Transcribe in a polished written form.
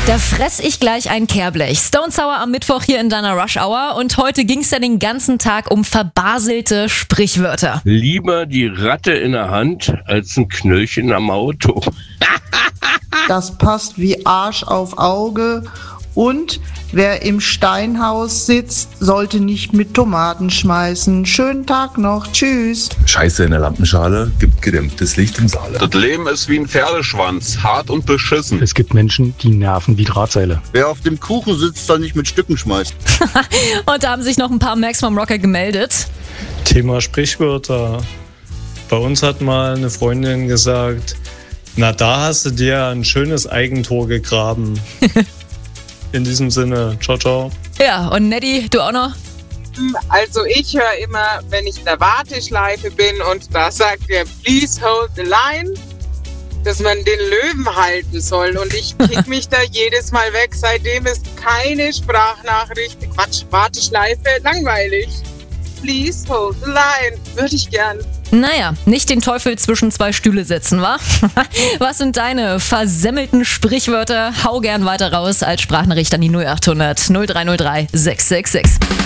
Da fress ich gleich ein Kehrblech. Stone Sour am Mittwoch hier in deiner Rush Hour. Und heute ging es ja den ganzen Tag um verbaselte Sprichwörter. Lieber die Ratte in der Hand als ein Knöllchen am Auto. Das passt wie Arsch auf Auge. Und wer im Steinhaus sitzt, sollte nicht mit Tomaten schmeißen. Schönen Tag noch. Tschüss. Scheiße in der Lampenschale gibt gedämpftes Licht im Saale. Das Leben ist wie ein Pferdeschwanz, hart und beschissen. Es gibt Menschen, die nerven wie Drahtseile. Wer auf dem Kuchen sitzt, soll nicht mit Stücken schmeißen. Und da haben sich noch ein paar Max vom Rocker gemeldet. Thema Sprichwörter. Bei uns hat mal eine Freundin gesagt, na da hast du dir ein schönes Eigentor gegraben. In diesem Sinne, ciao, ciao. Ja, und Neddy, du auch noch? Also ich höre immer, wenn ich in der Warteschleife bin und da sagt der Please hold the line, dass man den Löwen halten soll. Und ich kick mich da jedes Mal weg. Seitdem ist keine Sprachnachricht. Quatsch, Warteschleife, langweilig. Please hold the line. Würde ich gern. Naja, nicht den Teufel zwischen zwei Stühle setzen, wa? Was sind deine versemmelten Sprichwörter? Hau gern weiter raus als Sprachnachricht an die 0800 0303 666.